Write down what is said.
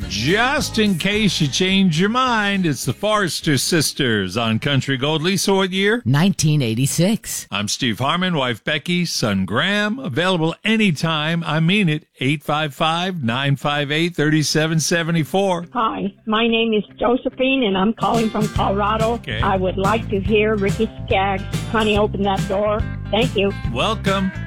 Just in case you change your mind, it's the Forrester Sisters on Country Gold. Lisa, what year? 1986. I'm Steve Harmon, wife Becky, son Graham. Available anytime. I mean it. 855-958-3774. Hi, my name is Josephine, and I'm calling from Colorado. Okay. I would like to hear Ricky Skaggs, Honey, Open That Door. Thank you. Welcome.